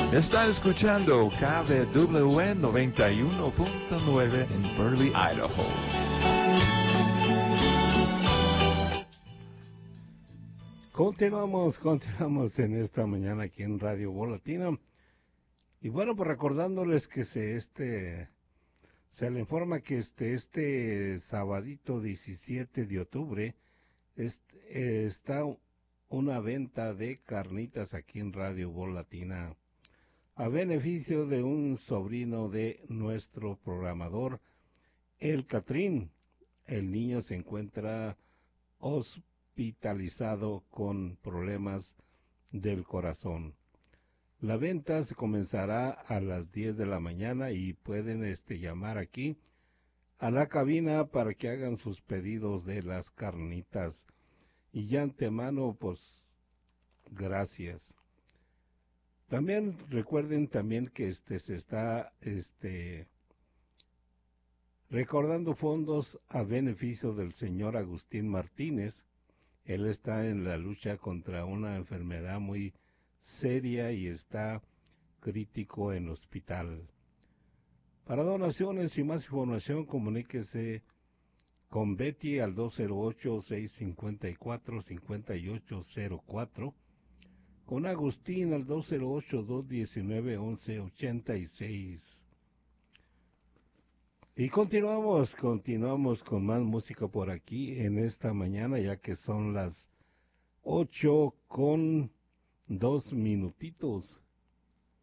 Está escuchando KBWN 91.9 en Burley, Idaho. Continuamos en esta mañana aquí en Radio Voz Latina. Y bueno, pues recordándoles que se le informa que este sabadito 17 de octubre está una venta de carnitas aquí en Radio Voz Latina a beneficio de un sobrino de nuestro programador, el Catrín. El niño se encuentra hospitalizado con problemas del corazón. La venta se comenzará a las 10 de la mañana y pueden llamar aquí a la cabina para que hagan sus pedidos de las carnitas. Y ya antemano, pues, gracias. También recuerden también que se está recordando fondos a beneficio del señor Agustín Martínez. Él está en la lucha contra una enfermedad muy seria y está crítico en hospital. Para donaciones y más información, comuníquese con Betty al 208-654-5804, con Agustín al 208-219-1186. Y continuamos con más música por aquí en esta mañana, ya que son las 8:02.